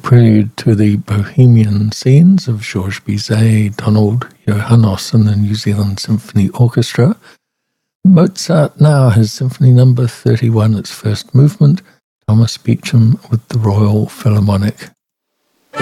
prelude to the Bohemian scenes of Georges Bizet, Donald Johannes and the New Zealand Symphony Orchestra. Mozart now has Symphony Number 31, its first movement, Thomas Beecham with the Royal Philharmonic